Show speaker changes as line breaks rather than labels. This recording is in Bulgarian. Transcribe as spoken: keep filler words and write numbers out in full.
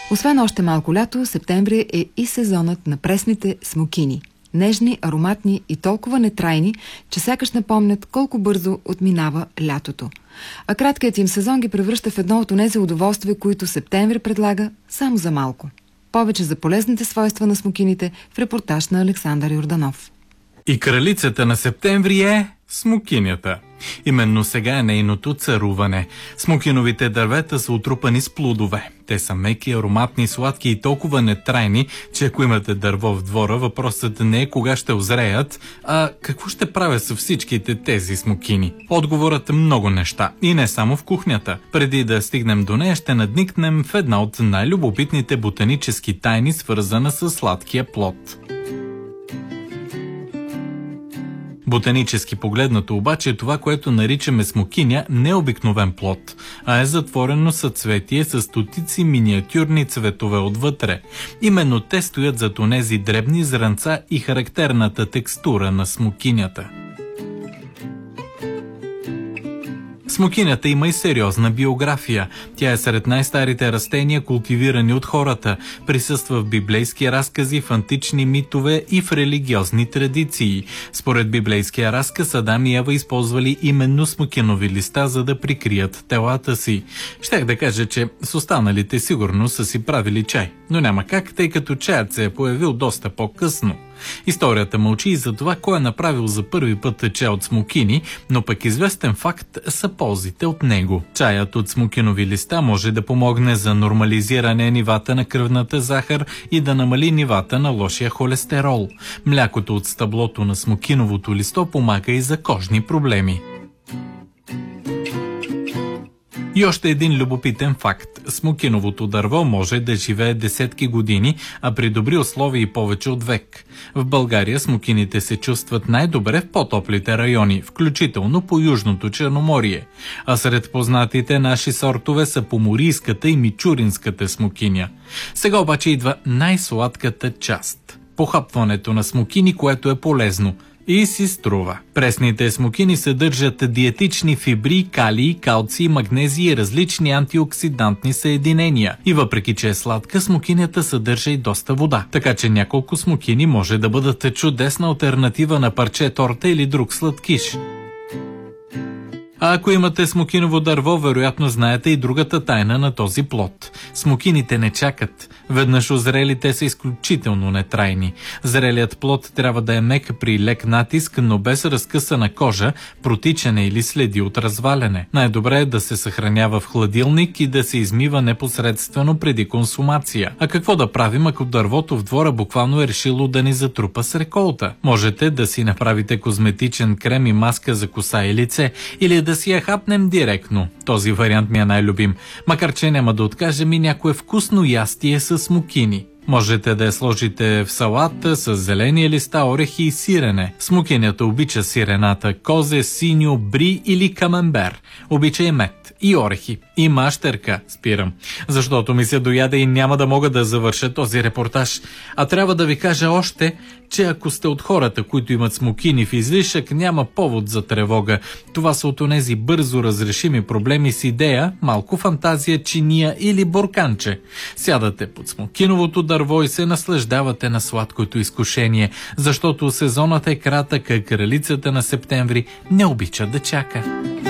Освен още малко лято, септември е и сезонът на пресните смокини. Нежни, ароматни и толкова нетрайни, че сякаш напомнят колко бързо отминава лятото. А краткият им сезон ги превръща в едно от онези удоволствия, които септември предлага само за малко. Повече за полезните свойства на смокините в репортаж на Александър Йорданов.
И кралицата на септември е смокинята. Именно сега е нейното царуване. Смокиновите дървета са отрупани с плодове. Те са меки, ароматни, сладки и толкова нетрайни, че ако имате дърво в двора, въпросът не е кога ще озреят, а какво ще правя с всичките тези смокини. Отговорът е много неща и не само в кухнята. Преди да стигнем до нея, ще надникнем в една от най-любопитните ботанически тайни, свързана с сладкия плод. Ботанически погледнато обаче, това, което наричаме смокиня, не е обикновен плод, а е затворено съцветие с стотици миниатюрни цветове отвътре. Именно те стоят зад онези дребни зранца и характерната текстура на смокинята. Смокинята има и сериозна биография. Тя е сред най-старите растения, култивирани от хората. Присъства в библейски разкази, в антични митове и в религиозни традиции. Според библейския разказ, Адам и Ева използвали именно смокинови листа, за да прикрият телата си. Щях да кажа, че с останалите сигурно са си правили чай, но няма как, тъй като чаят се е появил доста по-късно. Историята мълчи и за това кой е направил за първи път чай от смокини, но пък известен факт са ползите от него. Чаят от смокинови листа може да помогне за нормализиране нивата на кръвната захар и да намали нивата на лошия холестерол. Млякото от стъблото на смокиновото листо помага и за кожни проблеми. И още един любопитен факт. Смокиновото дърво може да живее десетки години, а при добри условия и повече от век. В България смокините се чувстват най-добре в по-топлите райони, включително по Южното Черноморие. А сред познатите наши сортове са поморийската и мичуринската смокиня. Сега обаче идва най-сладката част – похапването на смокини, което е полезно и си струва. Пресните смокини съдържат диетични фибри, калий, калций, магнезий и различни антиоксидантни съединения. И въпреки че е сладка, смокинята съдържа и доста вода. Така че няколко смокини може да бъдат чудесна алтернатива на парче торта или друг сладкиш. А ако имате смокиново дърво, вероятно знаете и другата тайна на този плод. Смокините не чакат. Веднъж озрели, те са изключително нетрайни. Зрелият плод трябва да е мек при лек натиск, но без разкъсана кожа, протичане или следи от разваляне. Най-добре е да се съхранява в хладилник и да се измива непосредствено преди консумация. А какво да правим, ако дървото в двора буквално е решило да ни затрупа с реколта? Можете да си направите козметичен крем и маска за коса и лице, или да си я хапнем директно. Този вариант ми е най-любим, макар че няма да откажем и някое вкусно ястие с смокини. Можете да я сложите в салата с зелени листа, орехи и сирене. Смокинята обича сирената, козе, синьо, бри или камембер. Обича и мед, и орехи, и мащерка. Спирам, защото ми се дояде и няма да мога да завърша този репортаж. А трябва да ви кажа още, че ако сте от хората, които имат смокини в излишък, няма повод за тревога. Това са от онези бързо разрешими проблеми с идея, малко фантазия, чиния или бурканче. Сядате под смокиновото дърво и се наслаждавате на сладкото изкушение, защото сезонът е кратък, а кралицата на септември не обича да чака.